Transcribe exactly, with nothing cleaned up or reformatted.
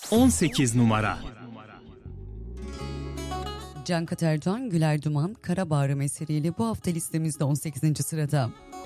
on sekiz numara. Can Katercan, Güler Duman, Kara Bağrım eseriyle bu hafta listemizde on sekizinci sırada.